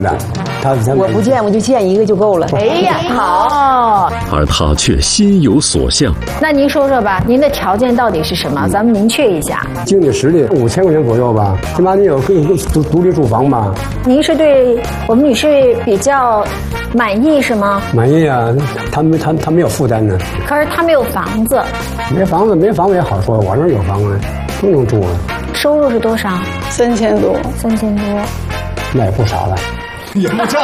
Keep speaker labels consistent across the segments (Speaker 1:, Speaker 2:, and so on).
Speaker 1: 我不见，我就见一个就够了。
Speaker 2: 哎呀，好。
Speaker 3: 而他却心有所向。
Speaker 2: 那您说说吧，您的条件到底是什么？咱们明确一下。
Speaker 4: 经济实力5000块钱左右吧，起码你有独立住房吧。
Speaker 2: 您是对我们女士比较满意是吗？
Speaker 4: 满意啊，他没有负担呢。
Speaker 2: 可是他没有房子。
Speaker 4: 没房子也好说，我那有房子，都能住了。
Speaker 2: 收入是多少
Speaker 1: ？3000多。
Speaker 2: 3000多，
Speaker 4: 那也不少了。
Speaker 5: 也不差。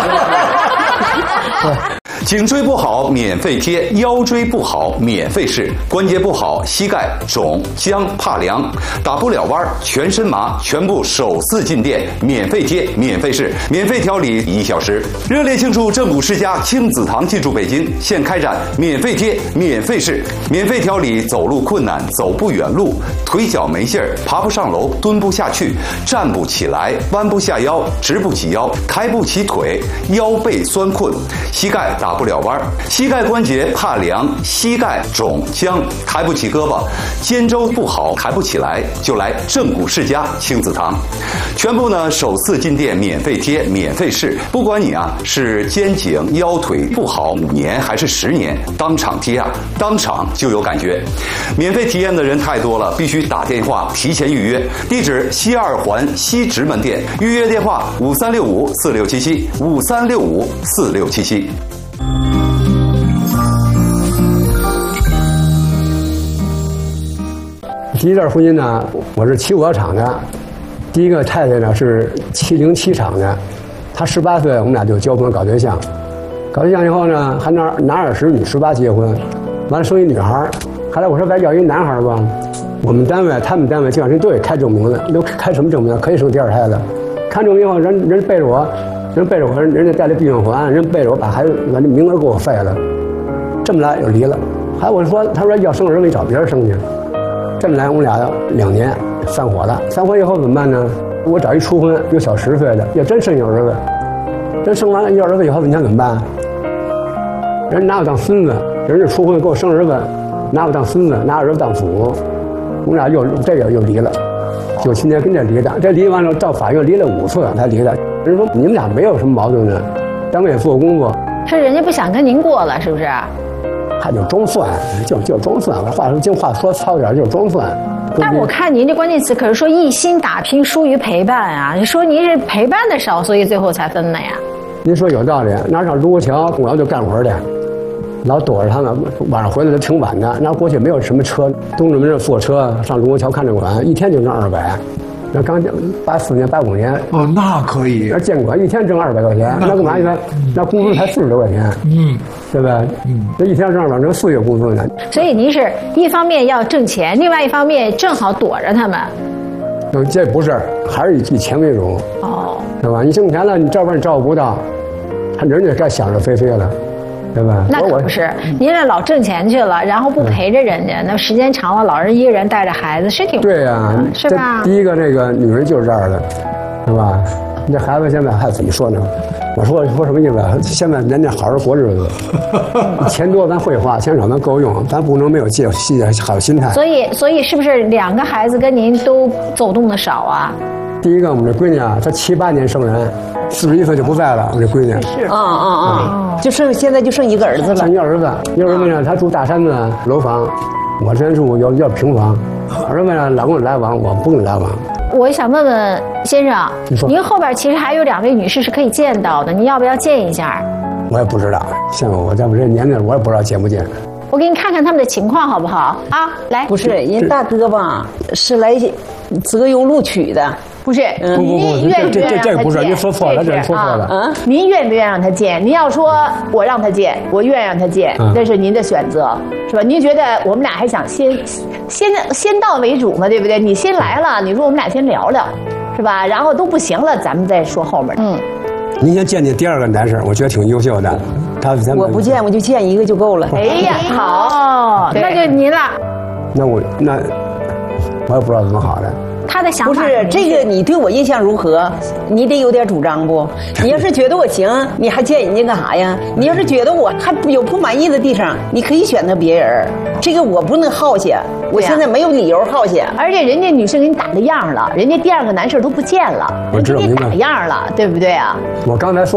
Speaker 6: 颈椎不好免费贴，腰椎不好免费试，关节不好膝盖肿僵怕凉，打不了弯全身麻，全部手撕进店，免费贴免费试，免费调理1小时。热烈庆祝正骨世家亲子堂进驻北京，现开展免费贴免费试，免费调理走路困难、走不远路、腿脚没劲儿、爬不上楼、蹲不下去、站不起来、弯不下腰、直不起腰、抬不起腿、腰背酸困、膝盖打不了弯，膝盖关节怕凉，膝盖肿僵，抬不起胳膊，肩周不好，抬不起来，就来正骨世家亲子堂，全部呢首次进店免费贴免费试，不管你啊是肩颈腰腿不好5年还是10年，当场贴啊，当场就有感觉。免费体验的人太多了，必须打电话提前预约。地址西2环西直门店，预约电话5365467753654677。
Speaker 4: 第一段婚姻呢，我是7五窑厂的，第一个太太呢是707厂的，她18岁，我们俩就交朋友搞对象，搞对象以后呢，还男20女18结婚，完了生一女孩，后来我说咱要一男孩吧，他们单位介绍人都得开证明的，都开什么证明？可以生第2胎的，看证明以后人背着我，人家带着避孕环，人背着我把孩子把这名额给我废了，这么来又离了，还我说他说要生儿子找别人生去。这么来，我们俩2年散伙了。散伙以后怎么办呢？我找一初婚，有小10岁的，要真生一儿子，真生完一儿子以后，你想怎么办？人拿我当孙子，人家初婚给我生儿子，拿我当孙子，拿儿子当祖，我们俩又离了。就今天跟这离的，这离完了到法院离了5次才离的。人说你们俩没有什么矛盾呢，单位做工作。
Speaker 2: 是人家不想跟您过了，是不是？
Speaker 4: 他就装蒜，就装蒜。话说糙点，就是装蒜。
Speaker 2: 但我看您这关键词可是说一心打拼疏于陪伴啊！你说您是陪伴的少，所以最后才分了呀？
Speaker 4: 您说有道理。那上卢沟桥，我要就干活去，老躲着他们，晚上回来都挺晚的。那过去没有什么车，东直门这坐车上卢沟桥看证馆，一天就挣200。那刚84年、85年
Speaker 5: 哦，那可以。
Speaker 4: 那建馆一天挣200块钱，那干嘛去？那工资才40多块钱，对吧？那一天挣200，挣4月工资呢。
Speaker 2: 所以您是一方面要挣钱，另外一方面正好躲着他们。
Speaker 4: 这不是，还是以钱为荣。
Speaker 2: 哦，
Speaker 4: 对吧？你挣钱了，你照顾照顾不到，他人家该想着飞了。对吧？
Speaker 2: 那可不是，您这老挣钱去了，然后不陪着人家，那时间长了，老人一个人带着孩子是挺
Speaker 4: 对呀，
Speaker 2: 是吧？
Speaker 4: 第一个那个女人就是这样的，是吧？你这孩子现在还怎么说呢？我说什么意思？现在人家好好过日子，钱多咱会花，钱少咱够用，咱不能没有好心态。
Speaker 2: 所以是不是2个孩子跟您都走动的少啊？
Speaker 4: 第一个我们这闺女啊，她78年生人，41岁就不在了。我这闺女
Speaker 1: 是就现在就剩一个儿子了。
Speaker 4: 剩一儿子呢，他住大山子楼房，我这住要平房。儿子呢，老跟我来往，我不跟你来往。
Speaker 2: 我想问问先生，您后边其实还有2位女士是可以见到的，您要不要见一下？
Speaker 4: 我也不知道，像我这年龄，我也不知道见不见。
Speaker 2: 我给你看看他们的情况好不好啊？来，
Speaker 1: 不是人大哥吧，是来择优录取的。
Speaker 2: 不是，您愿不愿意让他见？
Speaker 4: 不是，您说错了，这说错了。
Speaker 2: 您愿不愿意让他见？您要说我让他见，我愿意让他见，这是您的选择，是吧？您觉得我们俩还想先到为主嘛，对不对？你先来了，你说我们俩先聊聊，是吧？然后都不行了，咱们再说后面。
Speaker 4: 您先见第2个男士，我觉得挺优秀的。
Speaker 1: 我不见，我就见一个就够了。
Speaker 2: 哎呀，好，那就您了。
Speaker 4: 那我也不知道怎么好的。
Speaker 7: 他的想法
Speaker 1: 不是这个，你对我印象如何？你得有点主张不？你要是觉得我行，你还见人家干啥呀？你要是觉得我还有不满意的地方，你可以选择别人。这个我不能好些，我现在没有理由好些。
Speaker 2: 而且人家女生给你打了样了，人家第二个男士都不见了，
Speaker 4: 我知道，
Speaker 2: 人家给你
Speaker 4: 明白
Speaker 2: 打样了，对不对啊？
Speaker 4: 我刚才说。